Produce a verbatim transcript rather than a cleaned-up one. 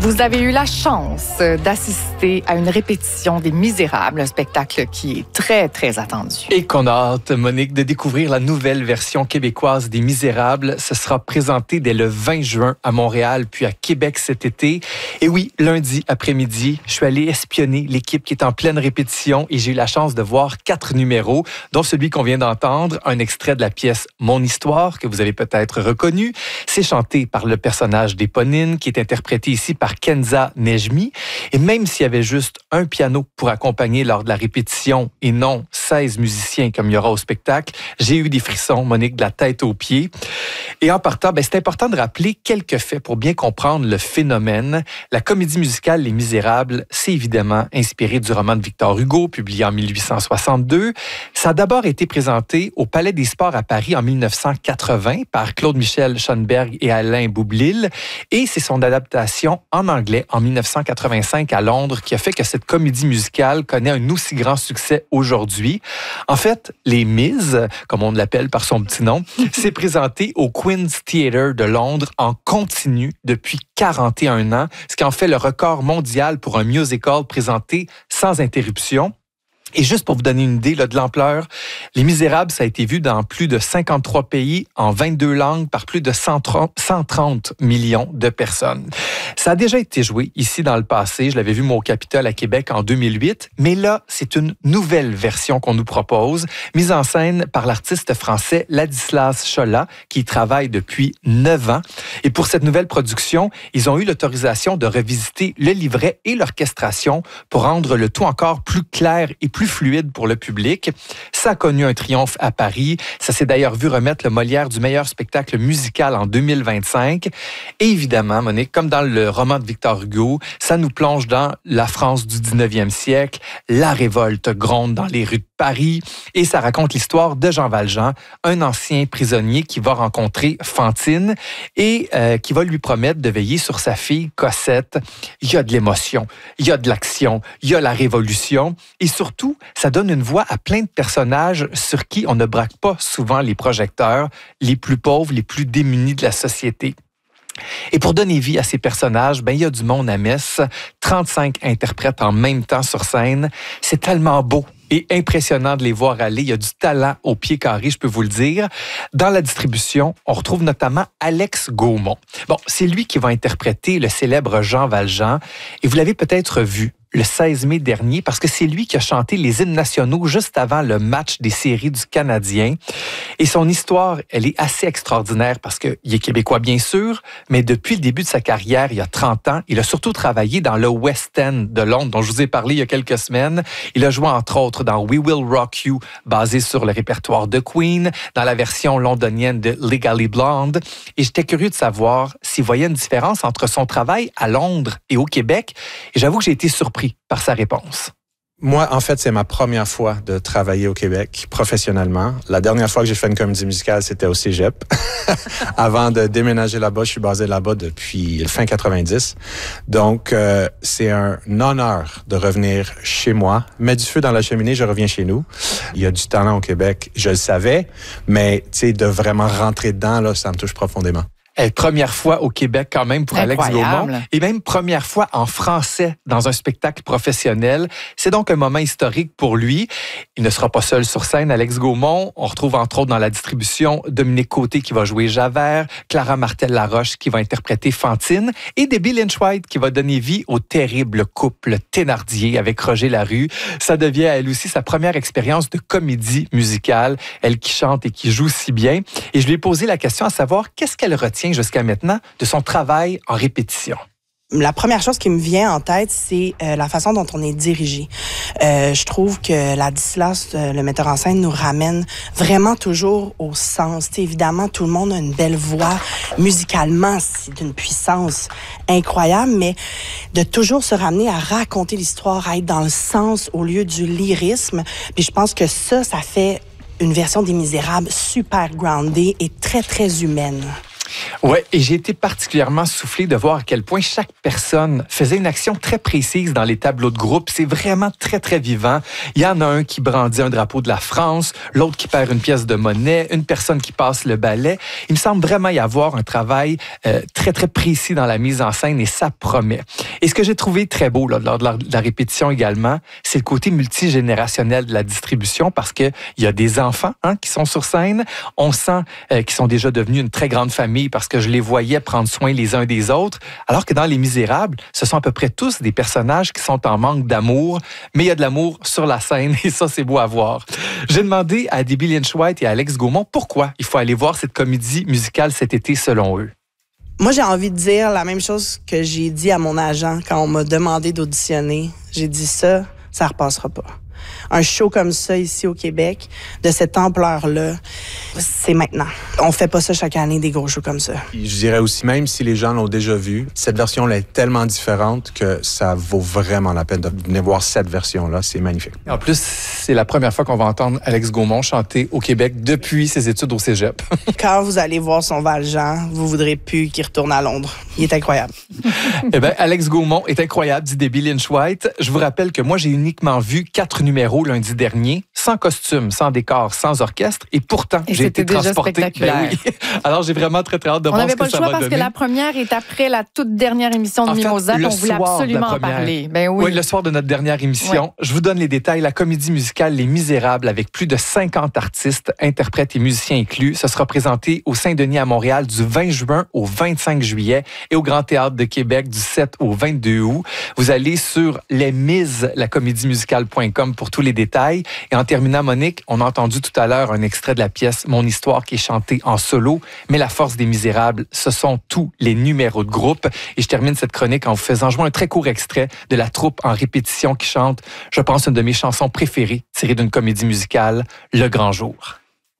Vous avez eu la chance d'assister à une répétition des Misérables, un spectacle qui est très, très attendu. Et qu'on a hâte, Monique, de découvrir la nouvelle version québécoise des Misérables. Ce sera présenté dès le vingt juin à Montréal, puis à Québec cet été. Et oui, lundi après-midi, je suis allé espionner l'équipe qui est en pleine répétition et j'ai eu la chance de voir quatre numéros, dont celui qu'on vient d'entendre, un extrait de la pièce « Mon histoire » que vous avez peut-être reconnu. C'est chanté par le personnage d'Éponine, qui est interprété ici par Kenza Nejmi. Et même s'il y avait juste un piano pour accompagner lors de la répétition et non seize musiciens comme il y aura au spectacle, j'ai eu des frissons, Monique, de la tête aux pieds. Et en partant, ben, c'est important de rappeler quelques faits pour bien comprendre le phénomène. La comédie musicale Les Misérables, c'est évidemment inspiré du roman de Victor Hugo, publié en mille huit cent soixante-deux. Ça a d'abord été présenté au Palais des Sports à Paris en mille neuf cent quatre-vingts par Claude-Michel Schoenberg et Alain Boublil. Et c'est son adaptation en anglais en mille neuf cent quatre-vingt-cinq à Londres qui a fait que cette comédie musicale connaît un aussi grand succès aujourd'hui. En fait, Les Miz, comme on l'appelle par son petit nom, s'est présenté au Queen's Theatre de Londres en continu depuis quarante et un ans, ce qui en fait le record mondial pour un musical présenté sans interruption. Et juste pour vous donner une idée là, de l'ampleur, Les Misérables, ça a été vu dans plus de cinquante-trois pays, en vingt-deux langues, par plus de cent trente millions de personnes. Ça a déjà été joué ici dans le passé. Je l'avais vu, moi, au Capitole à Québec en deux mille huit. Mais là, c'est une nouvelle version qu'on nous propose, mise en scène par l'artiste français Ladislas Cholat, qui y travaille depuis neuf ans. Et pour cette nouvelle production, ils ont eu l'autorisation de revisiter le livret et l'orchestration pour rendre le tout encore plus clair et plus fluide pour le public. Ça a connu un triomphe à Paris. Ça s'est d'ailleurs vu remettre le Molière du meilleur spectacle musical en deux mille vingt-cinq. Et évidemment, Monique, comme dans le roman de Victor Hugo, ça nous plonge dans la France du dix-neuvième siècle. La révolte gronde dans les rues de Paris et ça raconte l'histoire de Jean Valjean, un ancien prisonnier qui va rencontrer Fantine et euh, qui va lui promettre de veiller sur sa fille Cosette. Il y a de l'émotion, il y a de l'action, il y a la révolution et surtout, ça donne une voix à plein de personnages sur qui on ne braque pas souvent les projecteurs, les plus pauvres, les plus démunis de la société. Et pour donner vie à ces personnages, ben, il y a du monde à messe, trente-cinq interprètes en même temps sur scène. C'est tellement beau et impressionnant de les voir aller. Il y a du talent au pied carré, je peux vous le dire. Dans la distribution, on retrouve notamment Alex Gaumont. Bon, c'est lui qui va interpréter le célèbre Jean Valjean. Et vous l'avez peut-être vu le seize mai dernier, parce que c'est lui qui a chanté les hymnes nationaux juste avant le match des séries du Canadien. Et son histoire, elle est assez extraordinaire parce qu'il est québécois, bien sûr, mais depuis le début de sa carrière, il y a trente ans, il a surtout travaillé dans le West End de Londres, dont je vous ai parlé il y a quelques semaines. Il a joué, entre autres, dans We Will Rock You, basé sur le répertoire de Queen, dans la version londonienne de Legally Blonde. Et j'étais curieux de savoir s'il voyait une différence entre son travail à Londres et au Québec. Et j'avoue que j'ai été surpris par sa réponse. Moi, en fait, c'est ma première fois de travailler au Québec professionnellement. La dernière fois que j'ai fait une comédie musicale, c'était au Cégep. Avant de déménager là-bas, je suis basé là-bas depuis le fin quatre-vingt-dix. Donc, euh, c'est un honneur de revenir chez moi. Mettre du feu dans la cheminée, je reviens chez nous. Il y a du talent au Québec, je le savais, mais tu sais, de vraiment rentrer dedans, là, ça me touche profondément. Eh, première fois au Québec quand même pour Incroyable. Alex Gaumont et même première fois en français dans un spectacle professionnel. C'est donc un moment historique pour lui. Il ne sera pas seul sur scène, Alex Gaumont. On retrouve entre autres dans la distribution Dominique Côté qui va jouer Javert, Clara Martel-Laroche qui va interpréter Fantine et Debbie Lynch-White qui va donner vie au terrible couple Thénardier avec Roger Larue. Ça devient elle aussi sa première expérience de comédie musicale, elle qui chante et qui joue si bien. Et je lui ai posé la question à savoir qu'est-ce qu'elle retient jusqu'à maintenant de son travail en répétition. La première chose qui me vient en tête, c'est euh, la façon dont on est dirigé. Euh, je trouve que Ladislas, euh, le metteur en scène, nous ramène vraiment toujours au sens. T'sais, évidemment, tout le monde a une belle voix. Musicalement, c'est d'une puissance incroyable, mais de toujours se ramener à raconter l'histoire, à être dans le sens au lieu du lyrisme. Puis je pense que ça, ça fait une version des Misérables super groundée et très, très humaine. Ouais, et j'ai été particulièrement soufflé de voir à quel point chaque personne faisait une action très précise dans les tableaux de groupe. C'est vraiment très, très vivant. Il y en a un qui brandit un drapeau de la France, l'autre qui perd une pièce de monnaie, une personne qui passe le balai. Il me semble vraiment y avoir un travail euh, très, très précis dans la mise en scène et ça promet. Et ce que j'ai trouvé très beau là, lors de la, de la répétition également, c'est le côté multigénérationnel de la distribution parce qu'il y a des enfants hein, qui sont sur scène. On sent euh, qu'ils sont déjà devenus une très grande famille parce que je les voyais prendre soin les uns des autres, alors que dans Les Misérables, ce sont à peu près tous des personnages qui sont en manque d'amour, mais il y a de l'amour sur la scène et ça, c'est beau à voir. J'ai demandé à Debbie Lynch-White et à Alex Gaumont pourquoi il faut aller voir cette comédie musicale cet été selon eux. Moi, j'ai envie de dire la même chose que j'ai dit à mon agent quand on m'a demandé d'auditionner. J'ai dit ça, ça repassera pas. Un show comme ça ici au Québec, de cette ampleur-là, c'est maintenant. On fait pas ça chaque année, des gros shows comme ça. Je dirais aussi, même si les gens l'ont déjà vu, cette version-là est tellement différente que ça vaut vraiment la peine de venir voir cette version-là. C'est magnifique. En plus, c'est la première fois qu'on va entendre Alex Gaumont chanter au Québec depuis ses études au cégep. Quand vous allez voir son Valjean, vous voudrez plus qu'il retourne à Londres. Il est incroyable. Eh bien, Alex Gaumont est incroyable, dit Debbie Lynch-White. Je vous rappelle que moi, j'ai uniquement vu quatre numéros lundi dernier, sans costume, sans décor, sans orchestre, et pourtant, et j'ai été transporté. Ben oui. Alors, j'ai vraiment très, très hâte de on voir ce que ça va donner. On n'avait pas le choix parce que la première est après la toute dernière émission de en fait, Mimosa, on voulait absolument en parler. Ben oui. oui, le soir de notre dernière émission. Ouais. Je vous donne les détails. La comédie musicale Les Misérables, avec plus de cinquante artistes, interprètes et musiciens inclus, ce sera présenté au Saint-Denis à Montréal du vingt juin au vingt-cinq juillet et au Grand Théâtre de Québec du sept au vingt-deux août. Vous allez sur les mises la comédie musicale point com pour tous les détails. Et en terminant, Monique, on a entendu tout à l'heure un extrait de la pièce Mon histoire qui est chantée en solo, mais la force des Misérables, ce sont tous les numéros de groupe. Et je termine cette chronique en vous faisant jouer un très court extrait de la troupe en répétition qui chante, je pense, une de mes chansons préférées tirée d'une comédie musicale, Le Grand Jour.